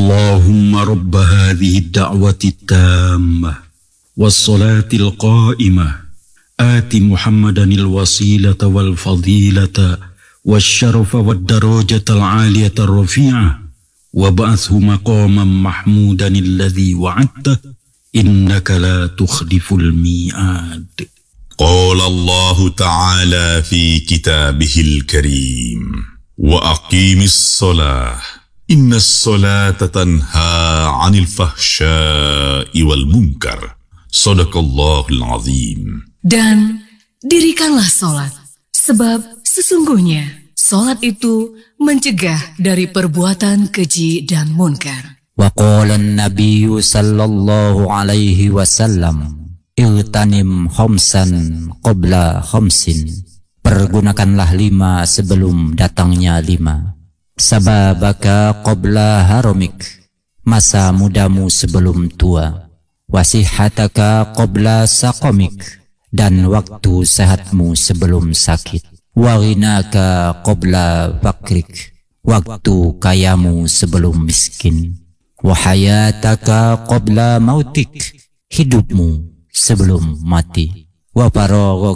اللهم رب هذه الدعوة التامة والصلاة القائمة آت محمدا الوسيلة والفضيلة والشرف والدرجة العالية الرفيعة وابعثه مقاما محمودا الذي وعدته إنك لا تخلف الميعاد. قال الله تعالى في كتابه الكريم: وأقيم الصلاة إن الصلاة تنهى عن الفحشاء والمنكر. صدق الله العظيم. Dan dirikanlah salat, sebab sesungguhnya salat itu mencegah dari perbuatan keji dan munkar. Wa qala an-nabiy sallallahu alaihi wasallam, "Igtanim khamsan qabla khamsin." Pergunakanlah 5 sebelum datangnya 5. Sababaka qabla haramik, masa mudamu sebelum tua. Wasihataka qabla saqamik, dan waktu sehatmu sebelum sakit. Waghinaka qabla fakrik, waktu kayamu sebelum miskin. Wahayataka qabla mautik, hidupmu sebelum mati. Wa